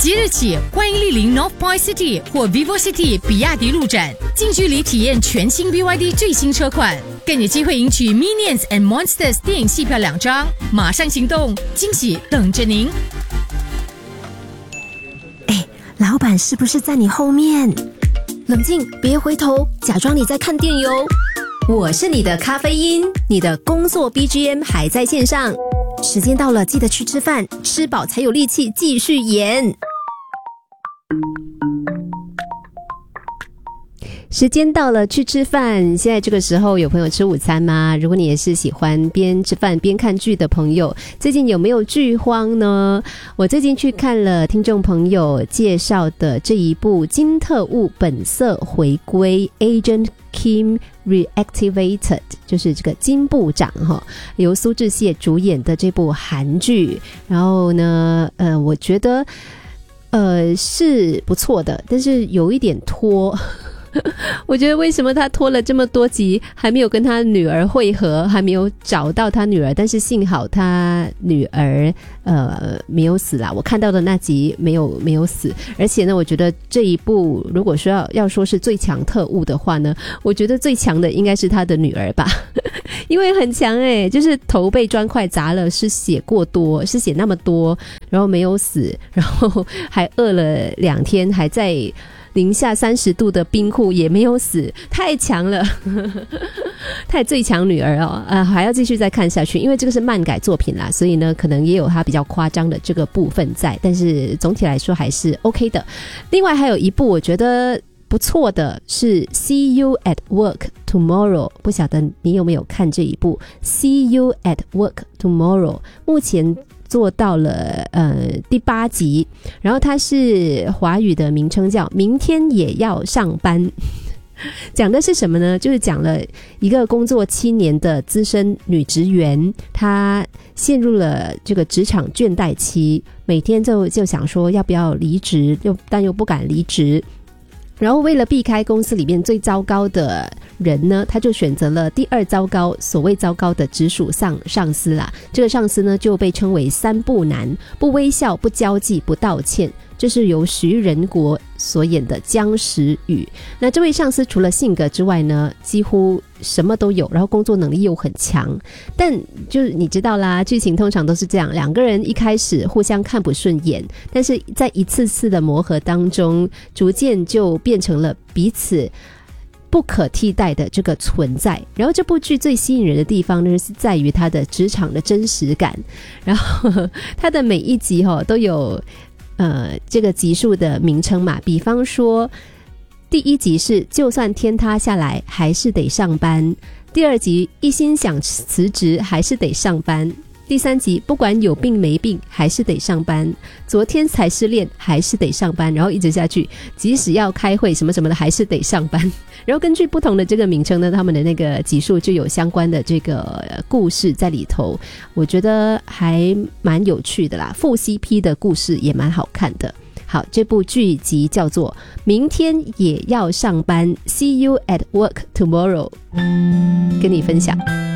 即日起，欢迎莅临 North Point City 或 Vivo City 比亚迪路展，近距离体验全新 BYD 最新车款，更有机会赢取 Minions and Monsters 电影戏票2张。马上行动，惊喜等着您！ 老板是不是在你后面？冷静，别回头，假装你在看电邮。我是你的咖啡因，你的工作 BGM 还在线上。时间到了，记得去吃饭，吃饱才有力气继续演。时间到了，去吃饭。现在这个时候有朋友吃午餐吗？如果你也是喜欢边吃饭边看剧的朋友，最近有没有剧荒呢？我最近去看了听众朋友介绍的这一部金特务本色回归 Agent Kim Reactivated， 就是这个金部长由苏志燮主演的这部韩剧。然后呢我觉得是不错的，但是有一点拖。我觉得为什么他拖了这么多集还没有跟他女儿会合，还没有找到他女儿，但是幸好他女儿没有死啦，我看到的那集没有死。而且呢，我觉得这一部如果说要说是最强特务的话呢，我觉得最强的应该是他的女儿吧。因为很强就是头被砖块砸了，失血过多，失血那么多，然后没有死，然后还饿了2天，还在零下30度的冰库也没有死，太强了。太最强女儿还要继续再看下去，因为这个是漫改作品啦，所以呢可能也有它比较夸张的这个部分在，但是总体来说还是 OK 的。另外还有一部我觉得不错的是 See You at Work Tomorrow， 不晓得你有没有看这一部 See You at Work Tomorrow， 目前做到了第8集，然后它是华语的名称叫明天也要上班。讲的是什么呢？就是讲了一个工作7年的资深女职员，她陷入了这个职场倦怠期，每天就想说要不要离职，但又不敢离职。然后为了避开公司里面最糟糕的人呢，他就选择了第2糟糕，所谓糟糕的直属上司啦。这个上司呢就被称为3不难：不微笑、不交际、不道歉。这是由徐仁国所演的姜时雨。那这位上司除了性格之外呢，几乎什么都有，然后工作能力又很强。但就是你知道啦，剧情通常都是这样，两个人一开始互相看不顺眼，但是在一次次的磨合当中，逐渐就变成了彼此不可替代的这个存在。然后这部剧最吸引人的地方呢，是在于它的职场的真实感。然后它的每一集都有这个集数的名称嘛，比方说第1集是就算天塌下来还是得上班，第2集一心想辞职还是得上班，第3集不管有病没病还是得上班，昨天才失恋还是得上班，然后一直下去，即使要开会什么什么的还是得上班。然后根据不同的这个名称呢，他们的那个集数就有相关的这个故事在里头，我觉得还蛮有趣的啦，副 CP 的故事也蛮好看的。好，这部剧集叫做明天也要上班 See You at Work Tomorrow， 跟你分享。